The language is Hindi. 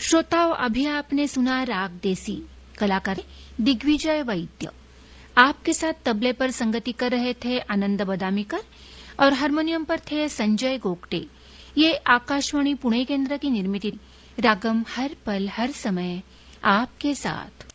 श्रोताओं, अभी आपने सुना राग देसी, कलाकार दिग्विजय वैद्य। आपके साथ तबले पर संगति कर रहे थे आनंद बदामीकर और हारमोनियम पर थे संजय गोगटे। ये आकाशवाणी पुणे केंद्र की निर्मित रागम हर पल हर समय आपके साथ।